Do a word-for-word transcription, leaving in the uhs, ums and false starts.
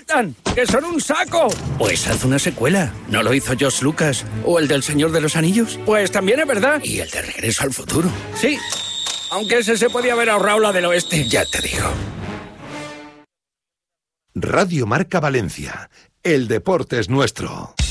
gustan, que son un saco. Pues haz una secuela. ¿No lo hizo George Lucas? ¿O el del Señor de los Anillos? Pues también es verdad. ¿Y el de Regreso al Futuro? Sí, aunque ese se podía haber ahorrado la del oeste. Ya te digo. Radio Marca Valencia. El deporte es nuestro.